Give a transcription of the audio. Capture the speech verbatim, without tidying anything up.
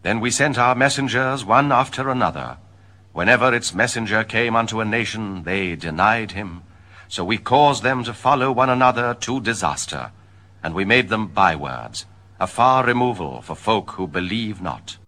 Then we sent our messengers one after another. Whenever its messenger came unto a nation, they denied him. So we caused them to follow one another to disaster, and we made them bywords, a far removal for folk who believe not.